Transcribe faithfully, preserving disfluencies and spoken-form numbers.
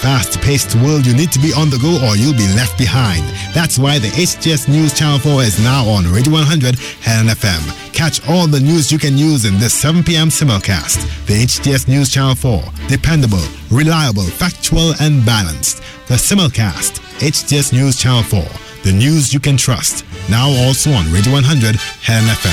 fast-paced world, you need to be on the go or you'll be left behind. That's why the H T S News Channel four is now on Radio one hundred Helen F M. Catch all the news you can use in this seven p.m. simulcast. The H T S News Channel four. Dependable, reliable, factual, and balanced. The simulcast. H T S News Channel four. The news you can trust. Now also on Radio one hundred Helen F M.